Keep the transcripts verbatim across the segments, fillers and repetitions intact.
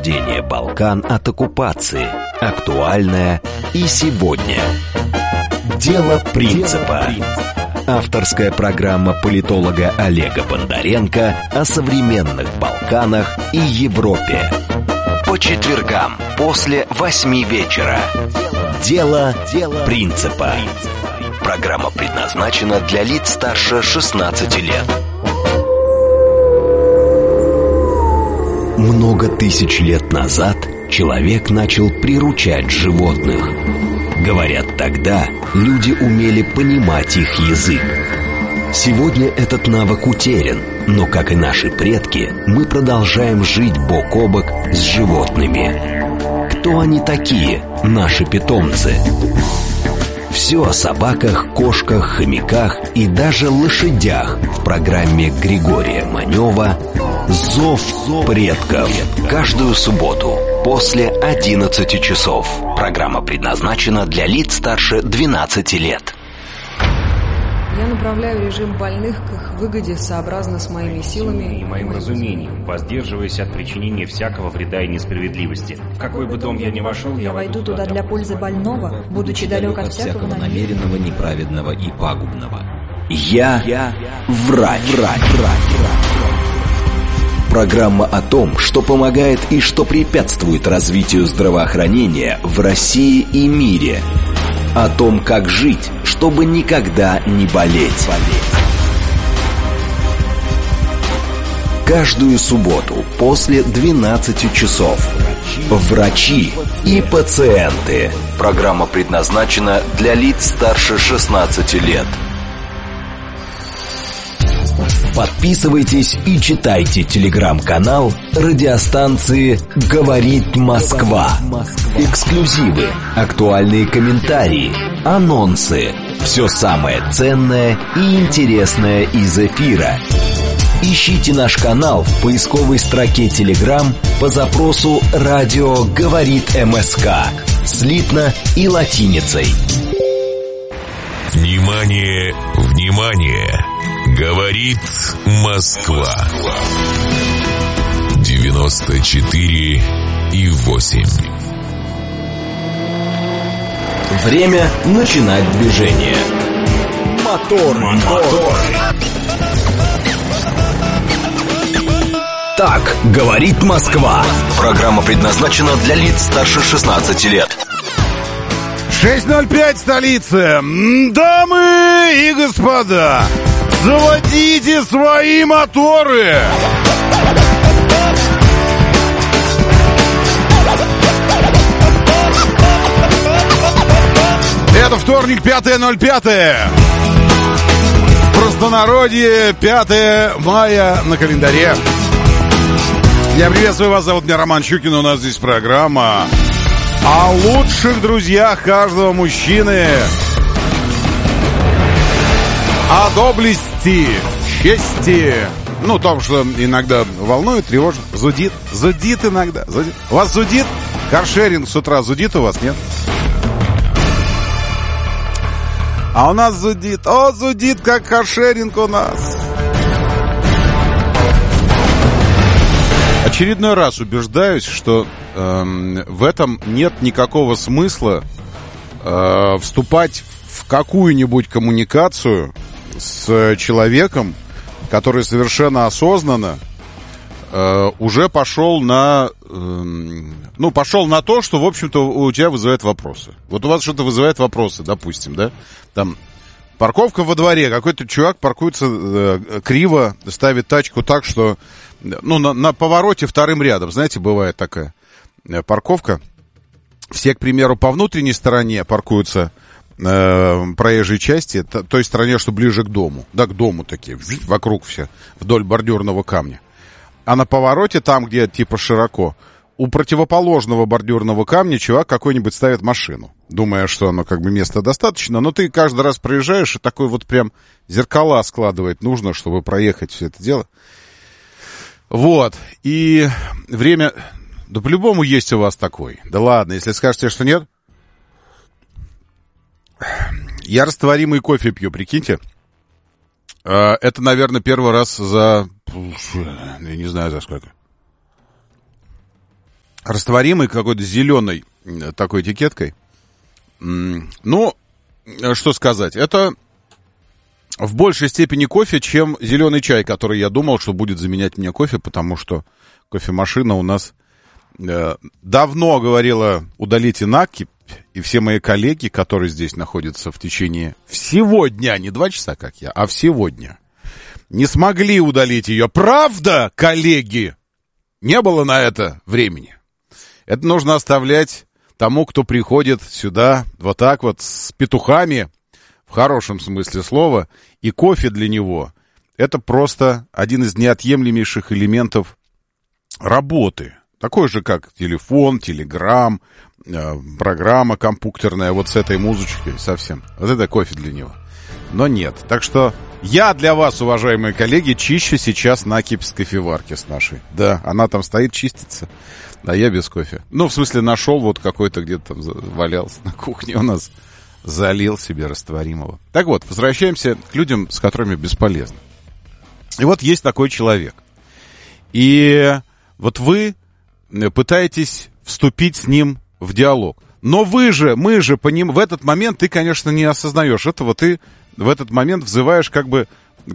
освобождение Балкан от оккупации. Актуальное и сегодня. Дело принципа. Авторская программа политолога Олега Бондаренко о современных Балканах и Европе. По четвергам после восьми вечера. Дело принципа. Программа предназначена для лиц старше шестнадцати лет. Много тысяч лет назад человек начал приручать животных. Говорят, тогда люди умели понимать их язык. Сегодня этот навык утерян, но, как и наши предки, мы продолжаем жить бок о бок с животными. Кто они такие, наши питомцы? Все о собаках, кошках, хомяках и даже лошадях в программе Григория Манева «Зов предков». Каждую субботу после одиннадцати часов. Программа предназначена для лиц старше двенадцати лет. Я направляю режим больных к их выгоде сообразно с моими силами и моим разумением, воздерживаясь от причинения всякого вреда и несправедливости. В какой бы дом я ни вошел, я войду туда для пользы больного, будучи далек от всякого намеренного, неправедного и пагубного. Я, я врач. врач, врач. Программа о том, что помогает и что препятствует развитию здравоохранения в России и мире. О том, как жить, чтобы никогда не болеть. Каждую субботу после двенадцати часов. Врачи и пациенты. Программа предназначена для лиц старше шестнадцати лет. Подписывайтесь и читайте телеграм-канал радиостанции «Говорит Москва». Эксклюзивы, актуальные комментарии, анонсы. Все самое ценное и интересное из эфира. Ищите наш канал в поисковой строке Telegram по запросу «Радио говорит МСК» слитно и латиницей. Внимание, внимание! Говорит Москва. девяносто четыре и восемь. Время начинать движение. Мотор, мотор. Так говорит Москва. Программа предназначена для лиц старше шестнадцати лет. шесть ноль пять, столица. Дамы и господа, заводите свои моторы. Это вторник, пятое ноль пятое. В простонародье пятое мая на календаре. Я приветствую вас, зовут меня Роман Щукин. У нас здесь программа о лучших друзьях каждого мужчины, о доблести, чести. Ну, том, что иногда волнует, тревожит, зудит. Зудит иногда. Зудит. У вас зудит? Каршеринг с утра зудит у вас, нет? А у нас зудит. О, зудит, как каршеринг у нас. Очередной раз убеждаюсь, что э, в этом нет никакого смысла э, вступать в какую-нибудь коммуникацию с человеком, который совершенно осознанно э, уже пошел на, э, ну, пошел на то, что, в общем-то, у тебя вызывает вопросы. Вот у вас что-то вызывает вопросы, допустим, да? Там парковка во дворе, какой-то чувак паркуется э, криво, ставит тачку так, что, ну, на, на повороте вторым рядом, знаете, бывает такая э, парковка. Все, к примеру, по внутренней стороне паркуются э, проезжей части, т- той стороне, что ближе к дому. Да, к дому такие, вокруг все, вдоль бордюрного камня. А на повороте, там, где типа широко, у противоположного бордюрного камня чувак какой-нибудь ставит машину, думая, что оно как бы места достаточно, но ты каждый раз проезжаешь, и такой вот прям зеркала складывать нужно, чтобы проехать все это дело. Вот, и время... Да по-любому есть у вас такой. Да ладно, если скажете, что нет. Я растворимый кофе пью, прикиньте. Это, наверное, первый раз за... Я не знаю, за сколько. растворимый какой-то зеленой такой этикеткой. Ну, что сказать, это в большей степени кофе, чем зеленый чай, который я думал, что будет заменять мне кофе, потому что кофемашина у нас э, давно говорила: удалите накипь, и все мои коллеги, которые здесь находятся в течение всего дня, не два часа, как я, а всего дня, не смогли удалить ее. Правда, коллеги? Не было на это времени. Это нужно оставлять тому, кто приходит сюда вот так вот с петухами, в хорошем смысле слова, и кофе для него — это просто один из неотъемлемейших элементов работы. Такой же, как телефон, телеграм, э, программа компьютерная, вот с этой музычкой совсем. Вот это кофе для него. Но нет. Так что я для вас, уважаемые коллеги, чищу сейчас накипь с кофеварки с нашей. Да, она там стоит, чистится, а я без кофе. Ну, в смысле, нашел вот какой-то где-то там валялся на кухне у нас. Залил себе растворимого. Так вот, возвращаемся к людям, с которыми бесполезно. И вот есть такой человек. И вот вы пытаетесь вступить с ним в диалог. Но вы же, мы же по ним, в этот момент ты, конечно, не осознаешь этого. Ты в этот момент взываешь как бы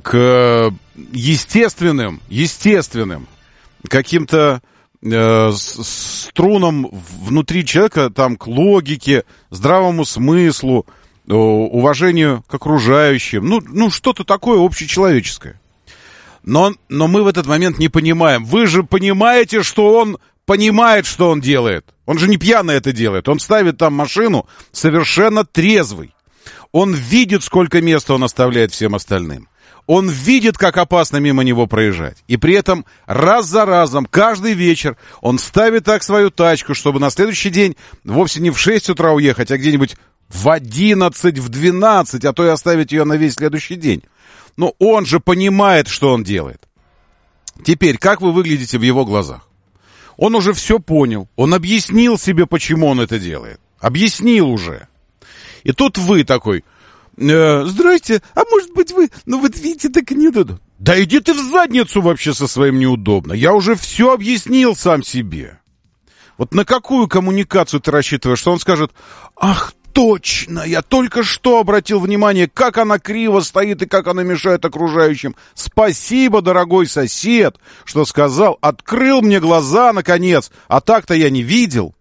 к естественным, естественным каким-то э, струнам внутри человека, там, к логике, здравому смыслу, э, уважению к окружающим. Ну, ну что-то такое общечеловеческое. Но, но мы в этот момент не понимаем. Вы же понимаете, что он понимает, что он делает. Он же не пьяно это делает. Он ставит там машину совершенно трезвый. Он видит, сколько места он оставляет всем остальным. Он видит, как опасно мимо него проезжать. И при этом раз за разом, каждый вечер, он ставит так свою тачку, чтобы на следующий день вовсе не в шесть утра уехать, а где-нибудь в одиннадцать, в двенадцать, а то и оставить ее на весь следующий день. Но он же понимает, что он делает. Теперь, как вы выглядите в его глазах? Он уже все понял. Он объяснил себе, почему он это делает. Объяснил уже. И тут вы такой: э, здрасте, а может быть вы, ну вот видите, так и не дадут. Да иди ты в задницу вообще со своим неудобно. Я уже все объяснил сам себе. Вот на какую коммуникацию ты рассчитываешь? Что он скажет: ах, точно, я только что обратил внимание, как она криво стоит и как она мешает окружающим. Спасибо, дорогой сосед, что сказал, открыл мне глаза, наконец, а так-то я не видел.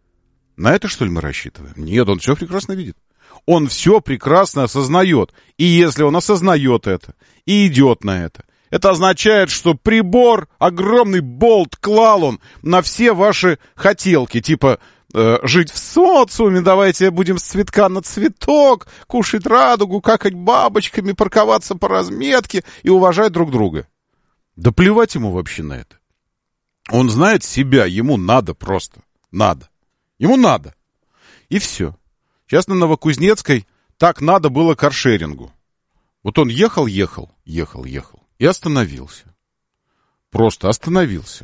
На это, что ли, мы рассчитываем? Нет, он все прекрасно видит. Он все прекрасно осознает. И если он осознает это и идет на это, это означает, что прибор, огромный болт клал он на все ваши хотелки, типа э, жить в социуме, давайте будем с цветка на цветок, кушать радугу, какать бабочками, парковаться по разметке и уважать друг друга. Да плевать ему вообще на это. Он знает себя, ему надо просто. Надо. Ему надо. И все. Сейчас на Новокузнецкой так надо было каршерингу. Вот он ехал, ехал, ехал, ехал. И остановился. Просто остановился.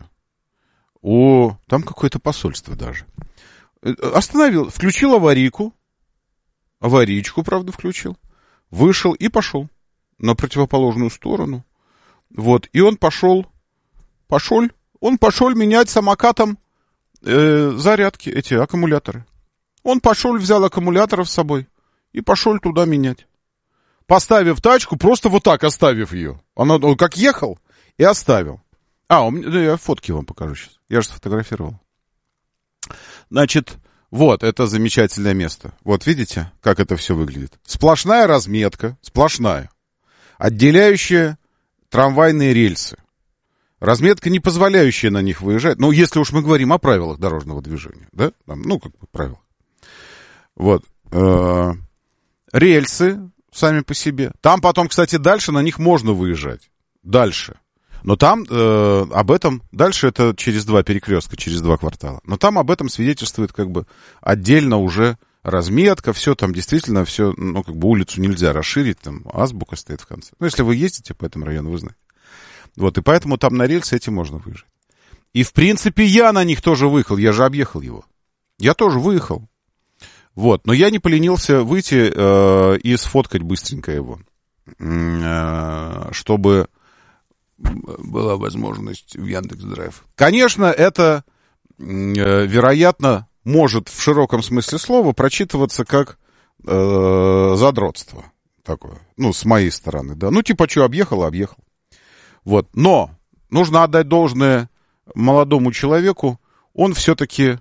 О, там какое-то посольство даже. Остановил, включил аварийку. Аварийку, правда, включил. Вышел и пошел на противоположную сторону. Вот, и он пошел, пошел, он пошел менять самокатом э, зарядки, эти аккумуляторы. Он пошел, взял аккумуляторов с собой и пошел туда менять. Поставив тачку, просто вот так оставив ее. Он, он как ехал и оставил. А, у меня, я фотки вам покажу сейчас. Я же сфотографировал. Значит, вот, это замечательное место. Вот видите, как это все выглядит? Сплошная разметка, сплошная, отделяющая трамвайные рельсы. Разметка, не позволяющая на них выезжать. Ну, если уж мы говорим о правилах дорожного движения, да? Ну, как бы правила. Вот. Э-э- рельсы сами по себе. Там потом, кстати, дальше на них можно выезжать. Дальше. Но там э, об этом... Дальше это через два перекрестка, через два квартала. Но там об этом свидетельствует как бы отдельно уже разметка. Все там действительно все... Ну, как бы улицу нельзя расширить. Там азбука стоит в конце. Ну, если вы ездите по этому району, вы знаете. Вот, и поэтому там на рельсы эти можно выезжать. И, в принципе, я на них тоже выехал. Я же объехал его. Я тоже выехал. Вот, но я не поленился выйти э, и сфоткать быстренько его, э, чтобы была возможность в Яндекс.Драйв. Конечно, это вероятно, может в широком смысле слова прочитываться как э, задротство такое, ну, с моей стороны, да. Ну, типа, что, объехал, объехал. Вот, но нужно отдать должное молодому человеку, он все-таки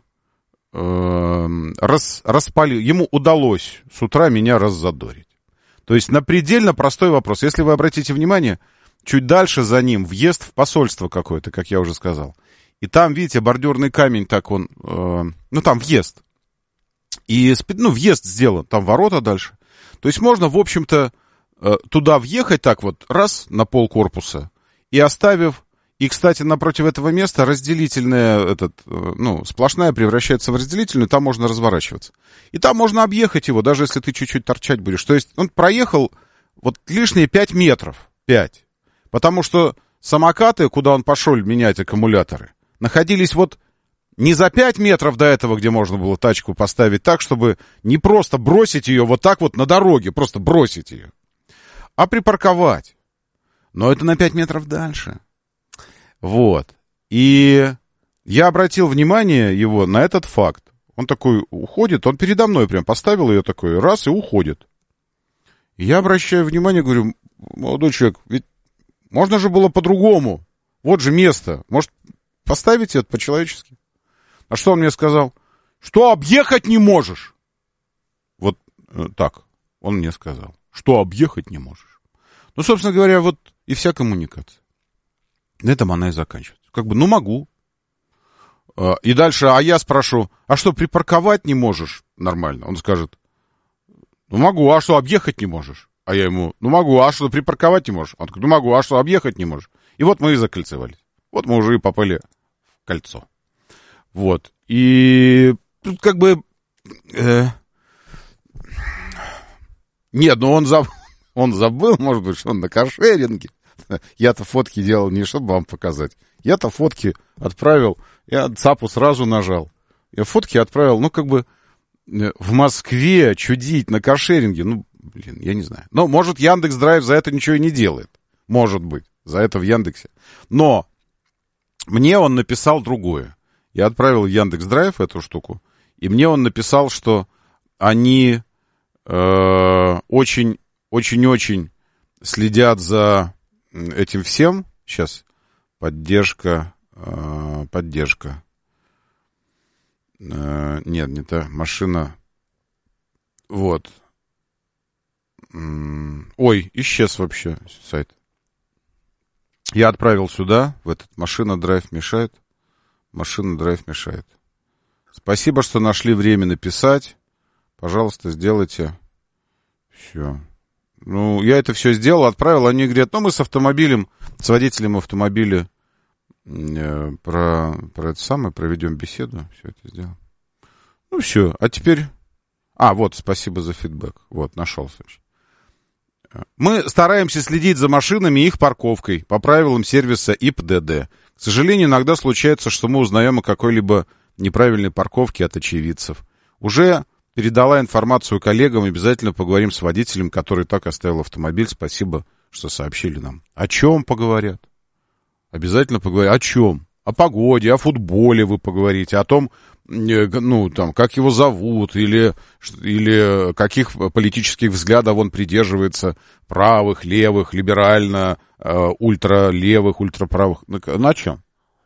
э, рас, распалил, ему удалось с утра меня раззадорить. То есть на предельно простой вопрос. Если вы обратите внимание, чуть дальше за ним въезд в посольство какое-то, как я уже сказал. И там, видите, бордюрный камень, так он, э, ну там въезд. И, ну, въезд сделан, там ворота дальше. То есть можно, в общем-то, э, туда въехать так вот, раз, на пол корпуса, и оставив, и, кстати, напротив этого места разделительная, этот, э, ну, сплошная превращается в разделительную, там можно разворачиваться. И там можно объехать его, даже если ты чуть-чуть торчать будешь. То есть он проехал вот лишние пять метров, пять. Потому что самокаты, куда он пошел менять аккумуляторы, находились вот не за пять метров до этого, где можно было тачку поставить так, чтобы не просто бросить ее вот так вот на дороге, просто бросить ее, а припарковать. Но это на пять метров дальше. Вот. И я обратил внимание его на этот факт. Он такой уходит, он передо мной прям поставил ее такой, раз, и уходит. И я обращаю внимание, говорю, молодой человек, ведь можно же было по-другому. Вот же место. Может, поставите это по-человечески? А что он мне сказал? Что объехать не можешь. Вот э, так он мне сказал. Что объехать не можешь. Ну, собственно говоря, вот и вся коммуникация. На этом она и заканчивается. Как бы, ну, могу. Э, и дальше, а я спрошу, а что, припарковать не можешь нормально? Он скажет, ну, могу, а что, объехать не можешь? А я ему, ну, могу, а что, припарковать не можешь? Он говорит, ну, могу, а что, объехать не можешь? И вот мы и закольцевались. Вот мы уже и попали в кольцо. Вот. И тут как бы... Э, нет, ну он, заб, он забыл, может быть, что он на каршеринге. Я-то фотки делал не чтобы вам показать. Я-то фотки отправил, я ЦАПу сразу нажал. Я фотки отправил, ну, как бы в Москве чудить на каршеринге, ну, блин, я не знаю. Ну, может, Яндекс.Драйв за это ничего и не делает. Может быть, за это в Яндексе. Но мне он написал другое. Я отправил в Яндекс.Драйв эту штуку, и мне он написал, что они э, очень, очень-очень следят за этим всем. Сейчас поддержка, э, поддержка. Э, нет, не та машина. Вот. Ой, исчез вообще сайт. Я отправил сюда, в этот машина драйв мешает. Машина драйв мешает. Спасибо, что нашли время написать. Пожалуйста, сделайте. Все. Ну, я это все сделал, отправил. Они говорят, ну, мы с автомобилем, с водителем автомобиля э, про, про это самое проведем беседу. Все это сделаем. Ну, все. А теперь... А, вот, спасибо за фидбэк. Вот, нашелся. Мы стараемся следить за машинами и их парковкой по правилам сервиса И П Д Д. К сожалению, иногда случается, что мы узнаем о какой-либо неправильной парковке от очевидцев. Уже передала информацию коллегам, обязательно поговорим с водителем, который так оставил автомобиль. Спасибо, что сообщили нам. О чем поговорят? Обязательно поговорят. О чем? О погоде, о футболе вы поговорите, о том, ну, там, как его зовут, или, или каких политических взглядов он придерживается, правых, левых, либерально, э, ультралевых, ультраправых. На чем?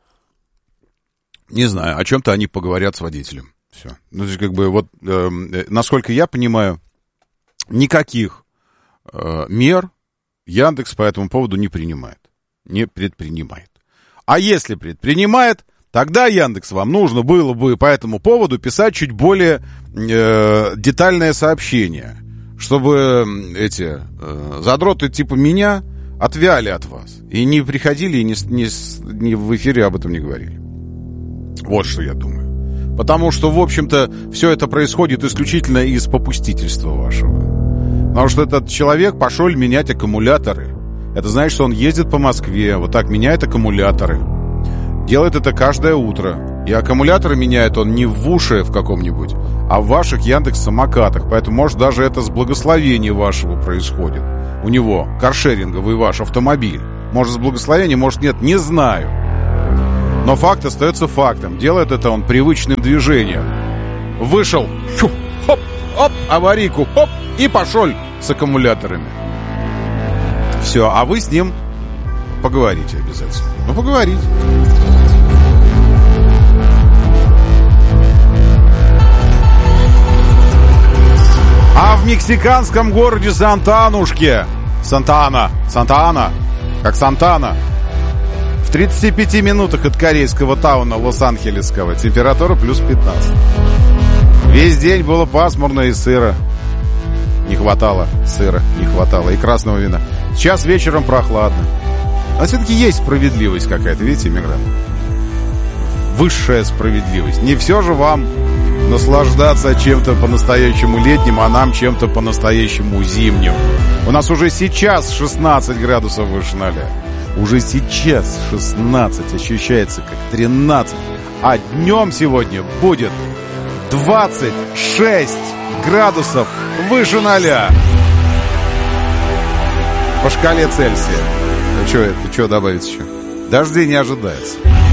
Не знаю, о чем-то они поговорят с водителем. Все. Ну, как бы, вот, э, насколько я понимаю, никаких э, мер Яндекс по этому поводу не принимает, не предпринимает. А если предпринимает, тогда, Яндекс, вам нужно было бы по этому поводу писать чуть более э, детальное сообщение, чтобы эти э, задроты типа меня отвяли от вас и не приходили и не, не, не в эфире об этом не говорили. Вот что я думаю. Потому что, в общем-то, все это происходит исключительно из попустительства вашего. Потому что этот человек пошел менять аккумуляторы. Это значит, что он ездит по Москве, вот так меняет аккумуляторы. Делает это каждое утро. И аккумуляторы меняет он не в уши в каком-нибудь, а в ваших Яндекс-самокатах. Поэтому, может, даже это с благословения вашего происходит. У него каршеринговый ваш автомобиль. Может, с благословения, может, нет, не знаю. Но факт остается фактом. Делает это он привычным движением. Вышел, фу, хоп, хоп, аварийку, хоп, и пошел с аккумуляторами. Все, а вы с ним поговорите обязательно. Ну, поговорите. А в мексиканском городе Сантанушке, Санта-Ана, Санта-Ана, как Сантана, в тридцати пяти минутах от корейского тауна Лос-Анджелесского температура плюс пятнадцать. Весь день было пасмурно и сыро. Не хватало сыра, не хватало и красного вина. Сейчас вечером прохладно. А все-таки есть справедливость какая-то, видите, мигрант? Высшая справедливость. Не все же вам наслаждаться чем-то по-настоящему летним, а нам чем-то по-настоящему зимним. У нас уже сейчас шестнадцать градусов выше ноля. Уже сейчас шестнадцать, ощущается как тринадцать. А днем сегодня будет двадцать шесть градусов выше ноля. По шкале Цельсия. А что это? Что добавить еще? Дождей не ожидается.